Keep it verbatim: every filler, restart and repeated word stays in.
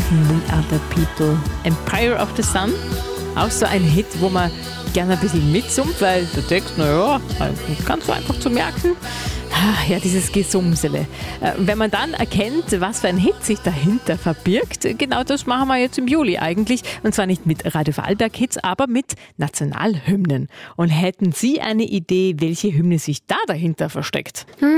We Are The People, Empire of the Sun. Auch so ein Hit, wo man gerne ein bisschen mitsummt, weil der Text, naja, ganz so einfach zu merken. Ja, dieses Gesumsele. Wenn man dann erkennt, was für ein Hit sich dahinter verbirgt, genau das machen wir jetzt im Juli eigentlich. Und zwar nicht mit Radio Vorarlberg-Hits, aber mit Nationalhymnen. Und hätten Sie eine Idee, welche Hymne sich da dahinter versteckt?